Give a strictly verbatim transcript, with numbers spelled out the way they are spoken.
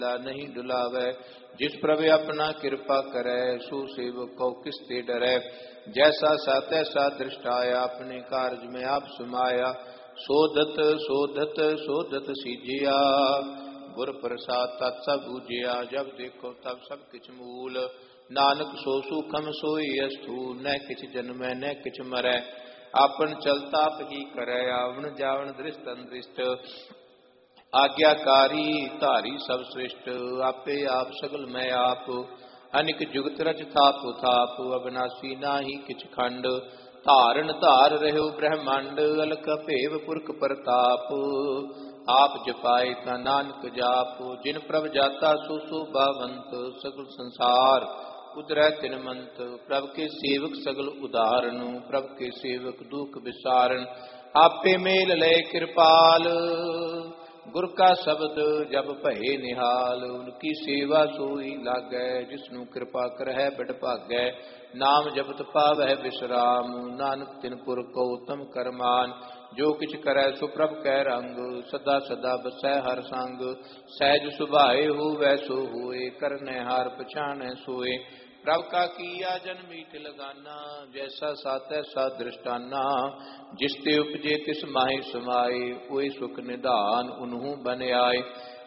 नहीं डुलावै। जिस प्रभु अपना कृपा करे, सो सेवक को किसते डरै। जैसा सा तैसा दृष्टाया, अपने कारज में आप समाया। सोधत सोधत सोधत सीजिया, गुर प्रसाद तत् सब बूझिया। जब देखो तब सब किछ मूल, नानक सो सूखम सोई स्थूल। न किछ जन्मै न किछ मरै, आपन चलता आप ही करै। आवण जावण दृष्ट अनदृष्ट, आज्ञाकारी धारी सब सृष्ट। आपे आप सगल मैं आप, अनिक जुगत रच थाप थाप। अविनाशी नाही किछ खंड, धारण धार रहो ब्रह्मांड। अलख भेव पुरख प्रताप, आप जपाए ता नानक जाप। जिन प्रभ जाता सो शोभावंत, सगल संसार उतरै तिनमंत। प्रभ के सेवक सगल उदाहरण, प्रभ के सेवक दुख विसारण। आपे मेल लय कृपाल, गुर का शब्द जब भये निहाल। उनकी सेवा सोई लागै, जिसनु कृपा करहै बिड भागै। नाम जपत पावै विश्राम, नानक तिन पुर को उत्तम करमान। जो किछ करै सो प्रभ कै रंग, सदा सदा बसै हर संग। सहज सुभाए होवै सो होए, करनै हार पछाणै सोए। प्रभ का किया जन मीठ लगाना, जैसा सा तैसा दृष्टाना। जिसते उपजे तिस माहि समाए, कोई सुख निधान उन्हु बन आए।